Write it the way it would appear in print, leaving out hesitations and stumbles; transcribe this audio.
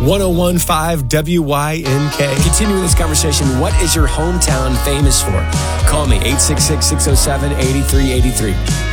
1015 WYNK. Continuing this conversation, what is your hometown famous for? Call me, 866-607-8383.